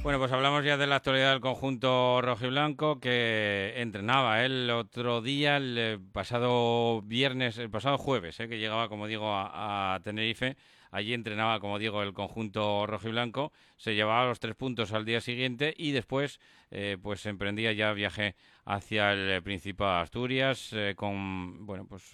Bueno, pues hablamos ya de la actualidad del conjunto rojiblanco que entrenaba el otro día, el pasado viernes, el pasado jueves, que llegaba, como digo, a Tenerife. Allí entrenaba, como digo, el conjunto rojiblanco. Se llevaba los 3 puntos al día siguiente y después pues emprendía ya viaje hacia el Principado de Asturias con, bueno, pues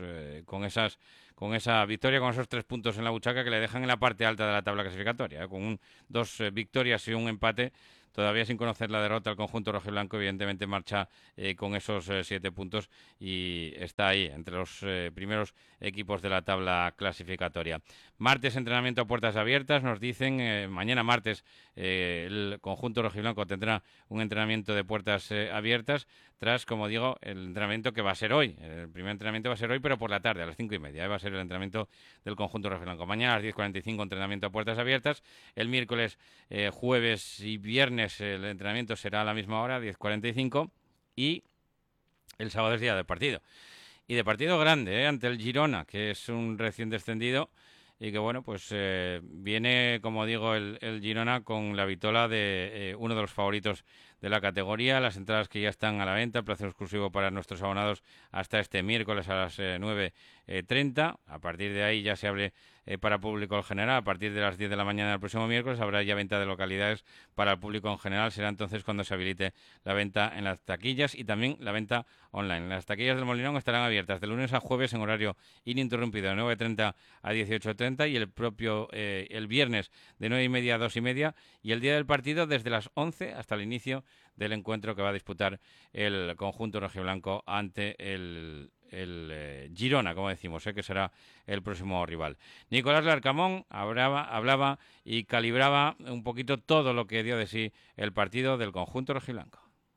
con esa victoria, con esos 3 puntos en la buchaca que le dejan en la parte alta de la tabla clasificatoria, con dos victorias y un empate. Todavía sin conocer la derrota, el conjunto rojiblanco evidentemente marcha con esos 7 puntos y está ahí, entre los primeros equipos de la tabla clasificatoria. Martes, entrenamiento a puertas abiertas, nos dicen, mañana martes el conjunto rojiblanco tendrá un entrenamiento de puertas abiertas, tras, como digo, el entrenamiento que va a ser hoy. El primer entrenamiento va a ser hoy, pero por la tarde, a las 5:30, va a ser el entrenamiento del conjunto rojiblanco. Mañana a las 10:45 entrenamiento a puertas abiertas. El miércoles, jueves y viernes el entrenamiento será a la misma hora, 10:45, y el sábado es día de partido. Y de partido grande, ante el Girona, que es un recién descendido y que, bueno, pues viene, como digo, el Girona con la vitola de uno de los favoritos de la categoría. Las entradas que ya están a la venta, plazo exclusivo para nuestros abonados hasta este miércoles a las 9:30. A partir de ahí ya se abre para público en general. A partir de las 10 de la mañana del próximo miércoles habrá ya venta de localidades para el público en general. Será entonces cuando se habilite la venta en las taquillas y también la venta online. Las taquillas del Molinón estarán abiertas de lunes a jueves en horario ininterrumpido de 9:30 a 18:30 y el viernes de 9:30 a 2:30 y el día del partido desde las 11 hasta el inicio del encuentro que va a disputar el conjunto rojiblanco ante el Girona, como decimos, que será el próximo rival. Nicolás Larcamón hablaba y calibraba un poquito todo lo que dio de sí el partido del conjunto rojiblanco.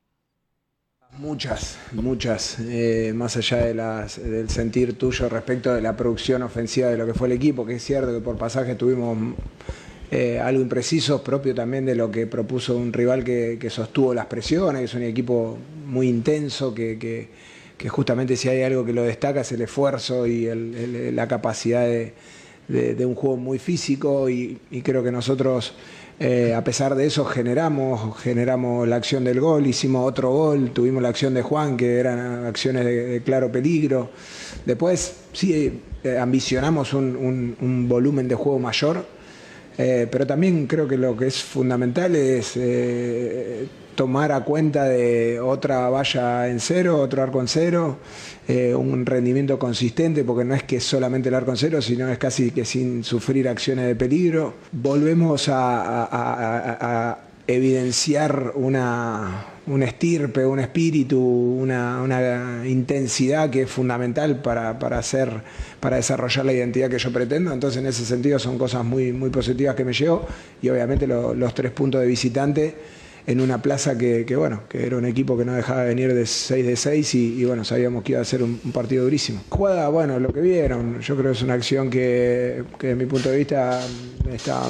Muchas, más allá del sentir tuyo respecto de la producción ofensiva de lo que fue el equipo, que es cierto que por pasaje tuvimos algo impreciso, propio también de lo que propuso un rival que sostuvo las presiones, que es un equipo muy intenso, que justamente si hay algo que lo destaca es el esfuerzo y la capacidad de un juego muy físico y creo que nosotros a pesar de eso generamos la acción del gol, hicimos otro gol, tuvimos la acción de Juan que eran acciones de claro peligro. Después sí ambicionamos un volumen de juego mayor, pero también creo que lo que es fundamental es tomar a cuenta de otra valla en cero, otro arco en cero, un rendimiento consistente, porque no es que solamente el arco en cero, sino es casi que sin sufrir acciones de peligro. Volvemos a evidenciar un estirpe, un espíritu, una intensidad que es fundamental para desarrollar la identidad que yo pretendo. Entonces, en ese sentido, son cosas muy, muy positivas que me llevo y obviamente los 3 puntos de visitante en una plaza que era un equipo que no dejaba de venir de 6 de 6 y bueno, sabíamos que iba a ser un partido durísimo. Jugada, bueno, lo que vieron, yo creo que es una acción que desde mi punto de vista está...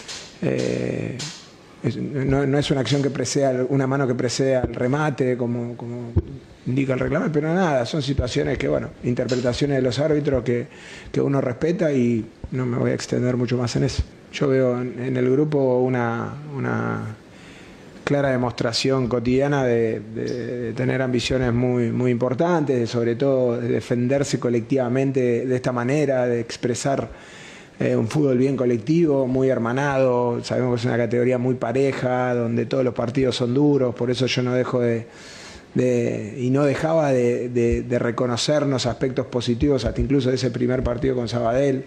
no es una acción que preceda, una mano que precede al remate, como indica el reglamento, pero nada, son situaciones que, bueno, interpretaciones de los árbitros que uno respeta y no me voy a extender mucho más en eso. Yo veo en el grupo una clara demostración cotidiana de tener ambiciones muy, muy importantes, sobre todo de defenderse colectivamente de esta manera, de expresar un fútbol bien colectivo, muy hermanado. Sabemos que es una categoría muy pareja, donde todos los partidos son duros, por eso yo no dejo no dejaba de reconocernos aspectos positivos hasta incluso de ese primer partido con Sabadell.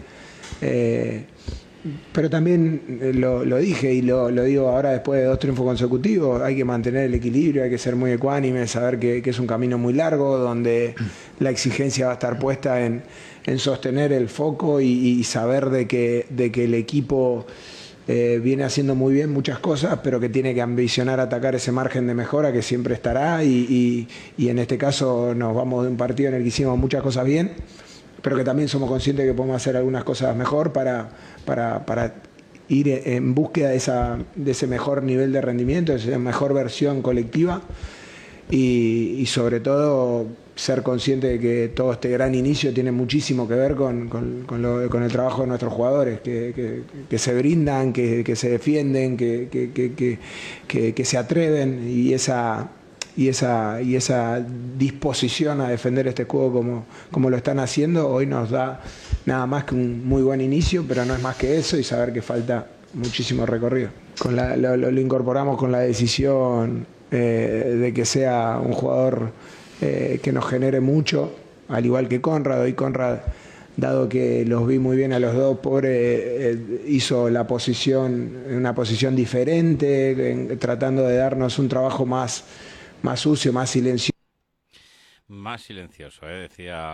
Pero también lo dije y lo digo ahora después de 2 triunfos consecutivos, hay que mantener el equilibrio, hay que ser muy ecuánime, saber que es un camino muy largo, donde la exigencia va a estar puesta en sostener el foco y saber de que el equipo viene haciendo muy bien muchas cosas, pero que tiene que ambicionar atacar ese margen de mejora que siempre estará y en este caso nos vamos de un partido en el que hicimos muchas cosas bien, pero que también somos conscientes de que podemos hacer algunas cosas mejor para ir en búsqueda de ese mejor nivel de rendimiento, de esa mejor versión colectiva y sobre todo ser consciente de que todo este gran inicio tiene muchísimo que ver con el trabajo de nuestros jugadores, que se brindan, que se defienden, que se atreven, y esa disposición a defender este juego como lo están haciendo hoy nos da nada más que un muy buen inicio, pero no es más que eso, y saber que falta muchísimo recorrido. Lo incorporamos con la decisión de que sea un jugador que nos genere mucho, al igual que Conrad. Hoy Conrad, dado que los vi muy bien a los dos, hizo la posición en una posición diferente, tratando de darnos un trabajo más sucio, más silencioso. Más silencioso, decía